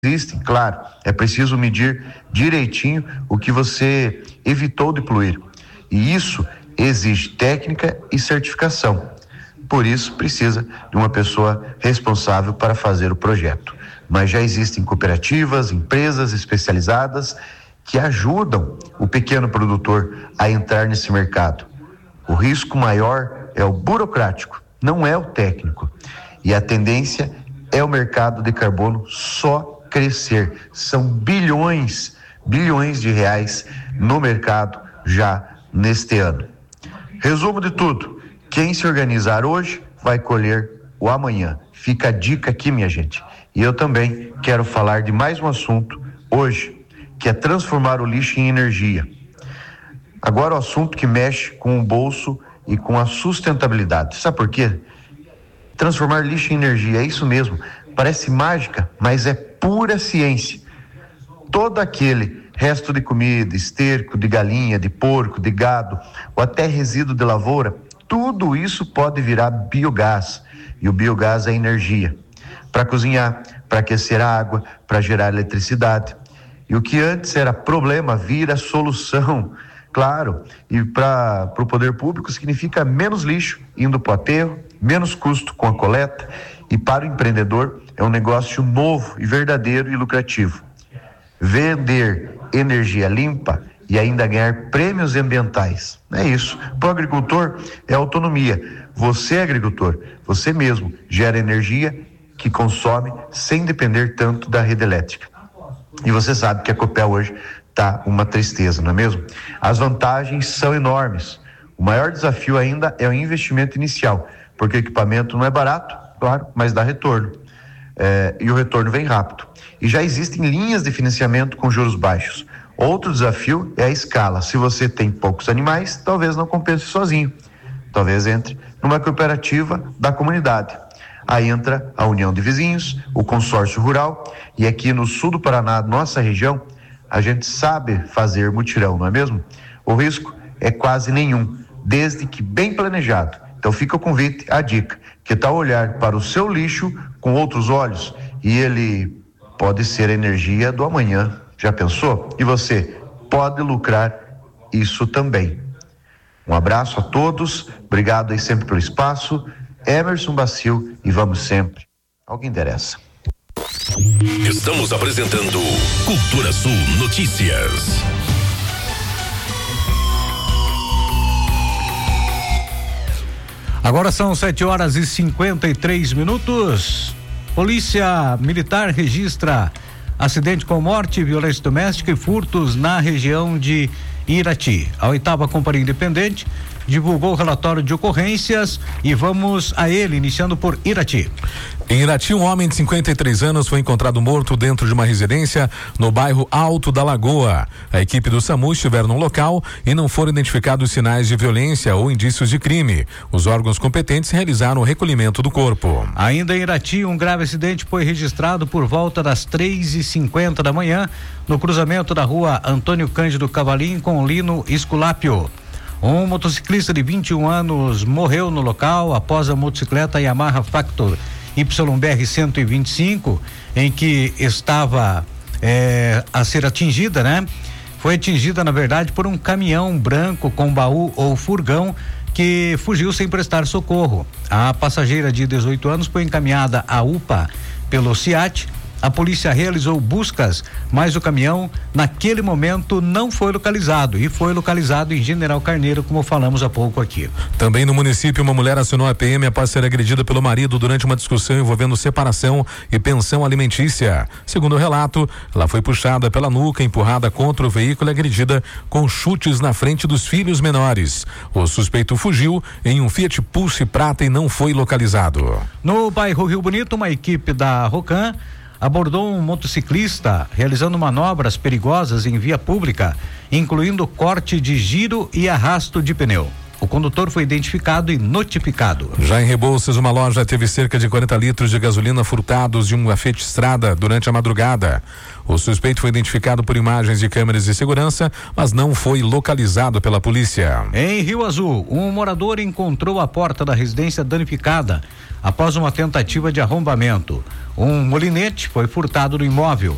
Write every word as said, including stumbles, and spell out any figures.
existem, claro, é preciso medir direitinho o que você evitou de poluir. E isso exige técnica e certificação. Por isso, precisa de uma pessoa responsável para fazer o projeto. Mas já existem cooperativas, empresas especializadas que ajudam o pequeno produtor a entrar nesse mercado. O risco maior é o burocrático, não é o técnico. E a tendência é o mercado de carbono só crescer. São bilhões, bilhões de reais no mercado já neste ano. Resumo de tudo: quem se organizar hoje vai colher o amanhã. Fica a dica aqui, minha gente. E eu também quero falar de mais um assunto hoje, que é transformar o lixo em energia. Agora o assunto que mexe com o bolso e com a sustentabilidade. Sabe por quê? Transformar lixo em energia, é isso mesmo. Parece mágica, mas é pura ciência. Todo aquele resto de comida, esterco de galinha, de porco, de gado, ou até resíduo de lavoura, tudo isso pode virar biogás. E o biogás é energia. Para cozinhar, para aquecer a água, para gerar eletricidade. E o que antes era problema vira solução, claro. E para o poder público significa menos lixo indo para o aterro, menos custo com a coleta. E para o empreendedor é um negócio novo e verdadeiro e lucrativo. Vender energia limpa e ainda ganhar prêmios ambientais. É isso. Para o agricultor é autonomia. Você, agricultor, você mesmo gera energia que consome sem depender tanto da rede elétrica. E você sabe que a Copel hoje está uma tristeza, não é mesmo? As vantagens são enormes. O maior desafio ainda é o investimento inicial, porque o equipamento não é barato, claro, mas dá retorno. É, e o retorno vem rápido. E já existem linhas de financiamento com juros baixos. Outro desafio é a escala. Se você tem poucos animais, talvez não compense sozinho. Talvez entre numa cooperativa da comunidade. Aí entra a União de Vizinhos, o consórcio rural, e aqui no sul do Paraná, nossa região, a gente sabe fazer mutirão, não é mesmo? O risco é quase nenhum, desde que bem planejado. Então fica o convite, a dica, que tal olhar para o seu lixo com outros olhos, e ele pode ser a energia do amanhã. Já pensou? E você pode lucrar isso também. Um abraço a todos, obrigado aí sempre pelo espaço. Emerson Bacil, e vamos sempre ao que interessa. Estamos apresentando Cultura Sul Notícias. Agora são sete horas e cinquenta e três minutos. Polícia Militar registra acidente com morte, violência doméstica e furtos na região de Irati. A oitava Companhia Independente divulgou o relatório de ocorrências e vamos a ele, iniciando por Irati. Em Irati, um homem de cinquenta e três anos foi encontrado morto dentro de uma residência no bairro Alto da Lagoa. A equipe do SAMU estiveram no local e não foram identificados sinais de violência ou indícios de crime. Os órgãos competentes realizaram o recolhimento do corpo. Ainda em Irati, um grave acidente foi registrado por volta das três e cinquenta da manhã no cruzamento da rua Antônio Cândido Cavalim com Lino Esculápio. Um motociclista de vinte e um anos morreu no local após a motocicleta Yamaha Factor Y B R cento e vinte e cinco, em que estava é, a ser atingida, né? Foi atingida, na verdade, por um caminhão branco com baú ou furgão que fugiu sem prestar socorro. A passageira de dezoito anos foi encaminhada à U P A pelo SIAT. A polícia realizou buscas, mas o caminhão naquele momento não foi localizado e foi localizado em General Carneiro, como falamos há pouco aqui. Também no município, uma mulher acionou a P M após ser agredida pelo marido durante uma discussão envolvendo separação e pensão alimentícia. Segundo o relato, ela foi puxada pela nuca, empurrada contra o veículo e agredida com chutes na frente dos filhos menores. O suspeito fugiu em um Fiat Pulse prata e não foi localizado. No bairro Rio Bonito, uma equipe da Rocan abordou um motociclista realizando manobras perigosas em via pública, incluindo corte de giro e arrasto de pneu. O condutor foi identificado e notificado. Já em Rebouças, uma loja teve cerca de quarenta litros de gasolina furtados de uma Fiat Strada durante a madrugada. O suspeito foi identificado por imagens de câmeras de segurança, mas não foi localizado pela polícia. Em Rio Azul, um morador encontrou a porta da residência danificada após uma tentativa de arrombamento. Um molinete foi furtado do imóvel.